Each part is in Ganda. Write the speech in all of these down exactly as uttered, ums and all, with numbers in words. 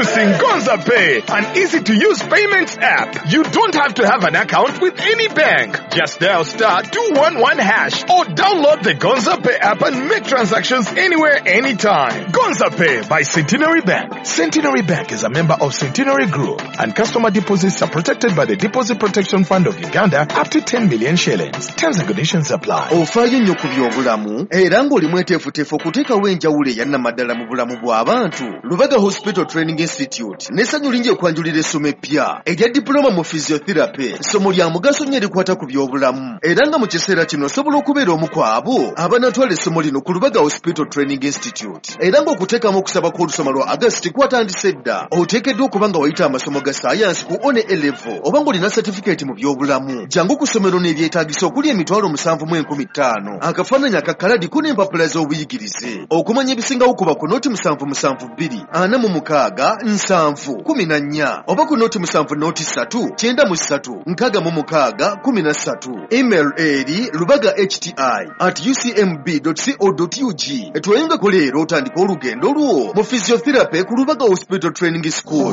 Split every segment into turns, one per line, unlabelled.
Introducing Gonza Pay, an easy-to-use payments app. You don't have to have an account with any bank. Just dial star two one one hash or download the Gonza Pay app and make transactions anywhere, anytime. Gonza Pay by Centenary Bank. Centenary Bank is a member of Centenary Group, and customer deposits are protected by the Deposit Protection Fund of Uganda up to ten million shillings. Terms and conditions apply.
Ofaayo nnyo ku by'obulamu era ng'oli mweteefuteefu okuteekawo enjawulo eyannamaddala mu bulamu bw'abantu. Lubaga Hospital Training Institute n'essanyu lingi okwanjulira essomo eppya erya diploma mu physiotherapy. Essomo lya mugaso nnyo erikwata ku by'obulamu era nga mu kiseera kino osobola okubeera omu ku abo abanatwala essomo lino ku Lubaga Hospital Training Institute. Era ng'okuteekamu okusaba kw'olusoma lwa August kwatandise dda. Oteekeddwa okuba nga wayita amasomo ga science ku one A level oba ng'olina certificate mu by'obulamu. Jangu ku ssomero n'ebyetaagisa okuli emitwalo musanvu mu enkumi ttaano. Akafaananyi akakaladi ku n'empapula z'obuyigirize. Okumanya ebisingawo kuba ku nooti musanvu musanvu bbiri ana mu mukaaga nsanvu kumi na nnya oba ku nooti musanvu nooti ssatu kyenda mu ssatu nkaaga mu mukaaga kumi na ssatu. Email eri lubaga hti at u c m b dot co dot u g. Etweyongeko leero otandika olugendo lwo mu physiotherapy ku Lubaga Hospital Training School.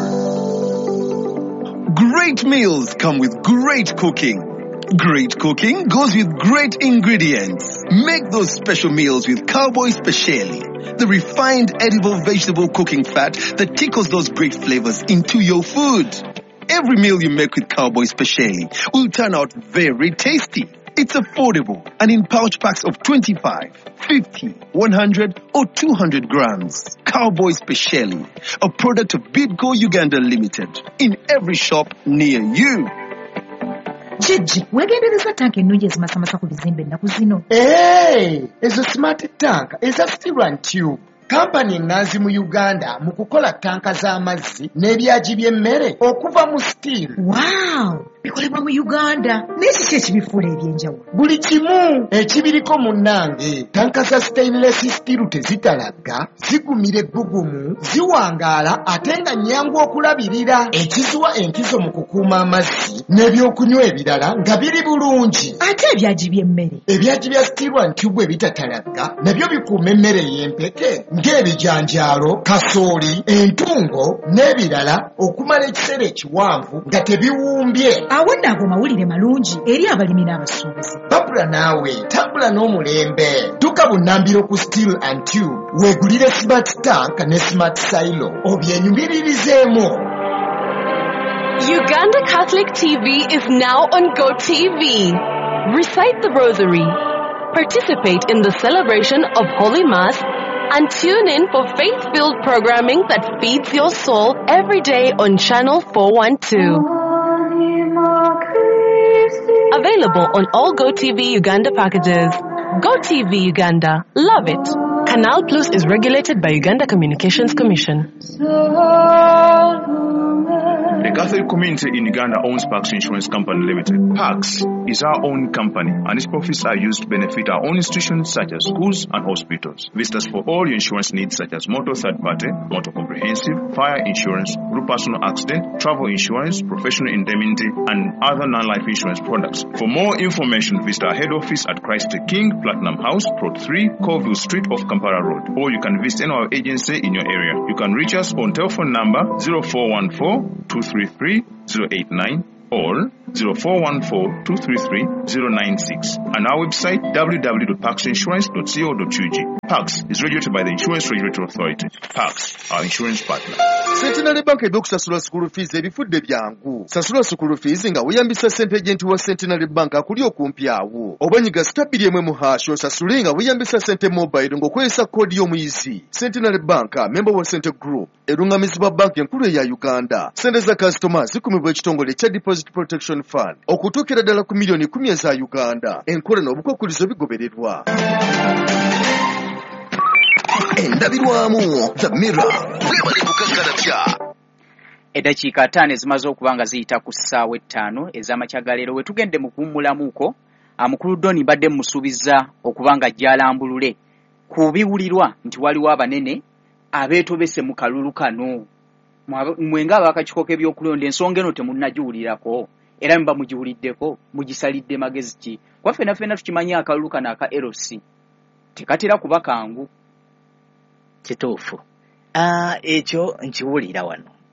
Great meals come with great cooking. Great cooking goes with great ingredients. Make those special meals with Cowboy Speciale, the refined edible vegetable cooking fat that tickles those great flavors into your food. Every meal you make with Cowboy Speciale will turn out very tasty. It's affordable and in pouch packs of twenty-five, fifty, one hundred or two hundred grams. Cowboy Speciale, a product of Bidco Uganda Limited, in every shop near you.
Gigi, wegendereza tank ennungi ezimasamasa ku bizimbe ennaku zino.
Hey, ezo smart tank eza steel and tube. Kampani ennanzi mu Uganda mu kukola tanka z'amazzi n'ebyagi by'emmere okuva mu steel.
Wow! Bikolebwa mu Uganda. N'ekiki ekibifuula ebyenjawulo?
Buli kimu ekibiriko munnange. Tanka za stainless steel tezitalagga, zigumira ebbugumu, ziwangaala ate nga nnyangu okulabirira. Ekizuwa enkizo mu kukuuma amazzi n'ebyokunywa ebirala nga biri bulungi.
Ate ebyagi by'emmere?
Ebyagi bya steel and tube ebitatalagga nabyo bikuuma emmere y'empeke ng'ebijanjaalo, kasooli, entungo n'ebirala okumala ekiseera ekiwanvu nga tebiwumbye.
Awo nno ago mawulire malungi eri abalimi n'abasuubuzi.
Babula naawe tambula n'omulembe. Tuka bunnambiro ku steel and tube weegulire smart tank ne smart silo obyenyumiririzemu.
Uganda Catholic T V is now on GoTV. Recite the Rosary, participate in the celebration of Holy Mass, and tune in for faith-filled programming that feeds your soul every day on Channel four one two. Available on all GoTV Uganda packages. GoTV Uganda. Love it. Canal Plus is regulated by Uganda Communications Commission.
The Catholic community in Uganda owns Pax Insurance Company Limited. Pax is our own company, and its profits are used to benefit our own institutions such as schools and hospitals. Visit us for all your insurance needs such as motor third party, motor comprehensive, fire insurance, group personal accident, travel insurance, professional indemnity, and other non-life insurance products. For more information, visit our head office at Christ the King, Platinum House, Plot three, Colville Street off Kampala Road, or you can visit any of our agency in your area. You can reach us on telephone number zero four one four, two three three, zero eight nine or zero four one four, two three three, zero nine six, and our website w w w dot pax insurance dot co dot u g. Pax is regulated by the Insurance Regulatory Authority. Pax, our insurance partner.
Centenary Bank ebyokusasula school fees ebifudde byangu. Sasula school fees nga weyambisa ssente agent wa Centenary Bank akuli okumpi awo. Obanyiga stabili emwe mu hash osasule nga weyambisa ssente mobile ng'okozesa koodi y'omuyizi. Centenary Bank, member wa Centre Group, erungamizibwa bank enkulu eya Uganda. Ssente za customers zikumibwa ekitongole kya Deposit Protection Fund okutuukira ddala ku miliyoni kumi eza Uganda. Enkola n'obukwakkulizo bigobererwa. Endabirwamu The Mirror webali kukakalabya.
Eddakiika ttaano ezimaze okuba nga ziyita ku ssaawa ettaano ez'amakya leero we tugende mu kuwummulamuko. Amukulu Doni badde musuubiza okuba nga gy'alambulule ku biwulirwa nti waliwo abanene abeetobese mu kalulu kano. Mwenga abakakikoke ebyokulonda ensonga eno temunnagiwulirako era mba mugiwuliddeko mugisalidde magezi ki. Kwa ffenna ffenna tukimanyi akalulu kano aka L C tekatera kuba kangu.
Kituufu. Ah, ekyo nkiwulira wano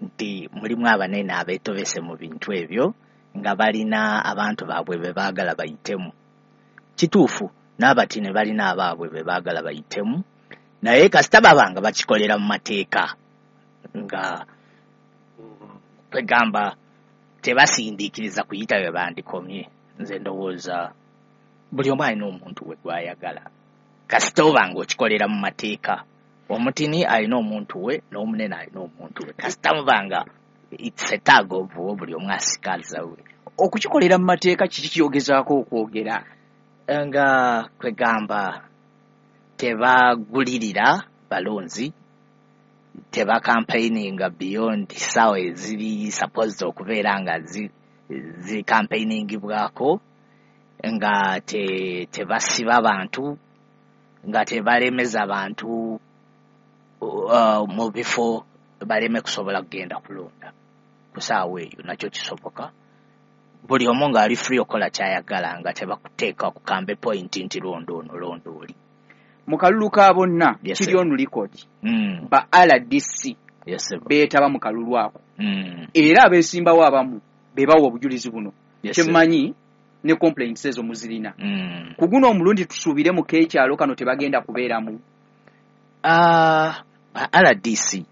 nti mulimu abanene abeetobese mu bintu ebyo nga balina abantu baabwe be baagala bayitemu. Kituufu n'abatine balina abaabwe be baagala bayitemu, naye kasita babanga bakikolera mu mateeka nga kwegamba tebasindiikiriza kuyita bye bandikomye. Nze ndowooza buli omu alina omuntu we gwayagala kasita obanga okikolera mu mateeka. Omutini alina omuntu we n'omunene alina omuntu we kasita mubanga it's a tag of war, buli omu asikaza we.
Okukikolera mu mateeka kiki kyogezaako okwogera?
Nga kwegamba tebagulirira balonzi, teba campaigninga beyond sawa eziri supposed okubeera nga zi, zi campaigningibwako, nga te tebasiba abantu, nga tebalemeza abantu uh, mu bifo baleme kusobola kugenda kulonda ku saawa eyo. Nakyo kisoboka buli omu nga ali free okola kyayagala nga tebakuteeka ku kambe point nti londo ono londo oli.
Mu kalulu ka bonna kiri onu record ba R D C beetaba mu kalulu ako era abeesimbawo abamu bebawa obujulizi buno. Kyemmanyi ne complaints ezo muzirina. Ku guno omulundi tusuubire mu keekyalo kano tebagenda kubeeramu.
ba R D C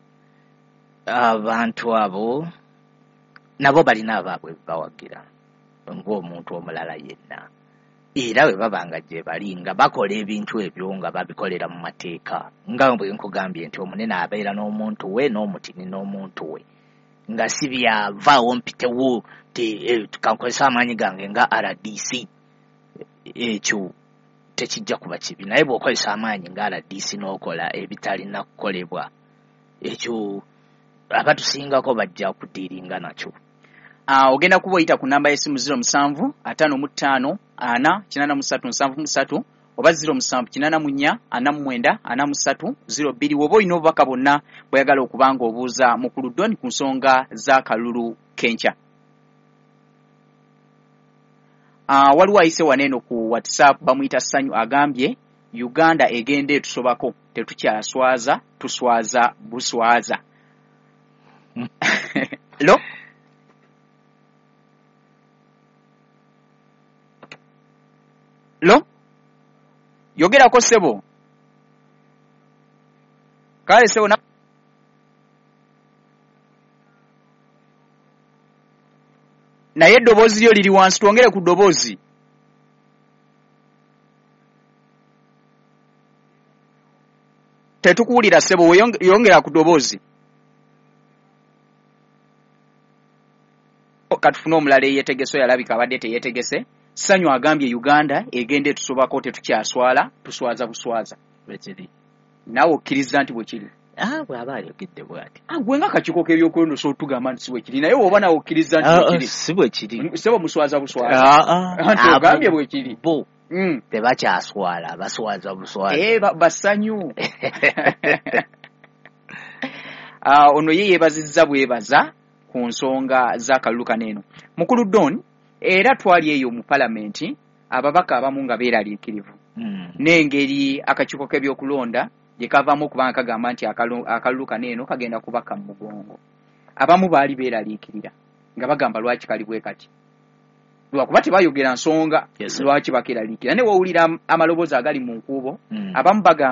abantu abo nabo balina abaabwe bawagira ng'omuntu omulala yenna, era bwe babanga gye bali nga bakola ebintu ebyo nga babikolera mu mateeka. Nga bwe nkugambye nti omunene abeera n'omuntu we n'omutini n'omuntu we, nga si byavaawo mpitewo ti tukankozesa amaanyi gange nga R D C. Ekyo tekijja kuba kibi, naye bw'okozesa amaanyi nga R D C n'okola ebitalina kukolebwa, ekyo abatusingako bajja kudiiringa nakyo.
Uh, ogenda kuba oyita ku namba y'essimu zero musanvu ataano mu ttaano ana kinaana mu ssatu nsanvu mu ssatu oba zero musanvu kinaana mu nnya ana mu mwenda ana mu ssatu zero bbiri woba olina obubaka bwonna bweyagala okuba nga obuuza mu kuludoni ku nsonga za kalulu kenkya. Uh, waliwo ayise waneeno ku WhatsApp bamuyita Ssanyu agambye Uganda egenda etusobako tetukyalaswaza tuswaza buswaza. Lo Lo yogerako sebo kale sebo na naye eddoboozi lyo liri wansi, twongere ku ddoboozi. Tetukuwulira sebo, yongera ku ddoboozi. Katufuna omulala eyeetegese yalabika abadde teyeetegese. Ssanyu agambye Uganda egenda etusobako tetukyaswala tuswaza buswaza.
Bwekiri
naawe okkiriza nti bwe kiri?
Ah, bw'aba ayogedde bw'ati.
Ah, gwe nga kakiiko k'ebyokulonda so tugamba nti si bwe kiri, naye oba nawe okkiriza nti bwe kiri?
Si bwe kiri.
Sebo muswaza buswaza.
Ah, ah.
Anti ogambye bwe kiri.
Bo tebakyaswala baswaza buswaza.
Eh, Bassanyu. Ah, ono ye yeebazizza bwebaza ku nsonga za kalulu kaneeno. Mukulu Don era twali eyo mu palamenti ababaka abamu nga beeraliikirivu mm. n'engeri akakiiko k'ebyokulonda gye kavaamu okubanga kagamba nti akalulu kaneeno kagenda kubaka mu mugongo. Abamu baali beeraliikirira nga bagamba lwaki kali bwe kati, lwakuba tebayogera nsonga yes, lwaki bakeeraliikira. Ne wawulira amaloboozi agali mu nkuubo mm. abamu bagamba